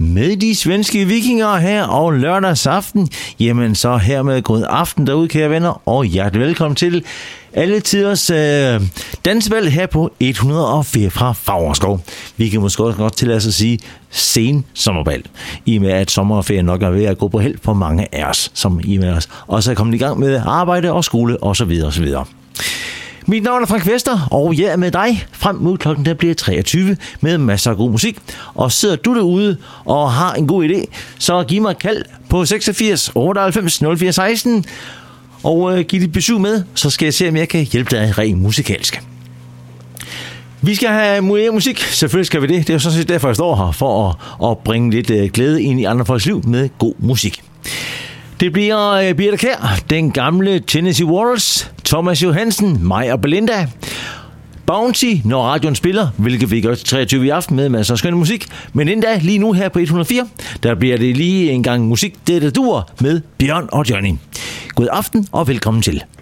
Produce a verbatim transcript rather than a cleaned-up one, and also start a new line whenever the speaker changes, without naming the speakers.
med de svenske vikinger her og lørdagsaften. Jamen så hermed god aften derude, kære venner, og hjertelig velkommen til alle tiders øh, dansvalg her på et hundrede og fire fra Favrskov. Vi kan måske også godt tillade os at sige sen sommervalg, i med at sommerferien nok er ved at gå på held for mange af os, som I med os også er kommet i gang med arbejde og skole osv. osv. Mit navn er Frank Vester, og jeg er med dig frem mod klokken, der bliver treogtyve, med masser af god musik. Og sidder du derude og har en god idé, så giv mig et kald på seksogfirs otteoghalvfems nul fire seksten, og øh, giv dit besøg med, så skal jeg se, om jeg kan hjælpe dig rent musikalsk. Vi skal have mere musik, selvfølgelig skal vi det. Det er jo sådan set derfor, jeg står her, for at, at bringe lidt øh, glæde ind i andre folks liv med god musik. Det bliver øh, Birthe Kjær, den gamle Tennessee Waltz, Thomas Johansen, mig og Belinda, Bounty, når radioen spiller, hvilket vi gør til treogtyve i aften med masser af skønne musik. Men endda lige nu her på et hundrede og fire, der bliver det lige en gang musik, det der dur med Bjørn og Johnny. God aften og velkommen til.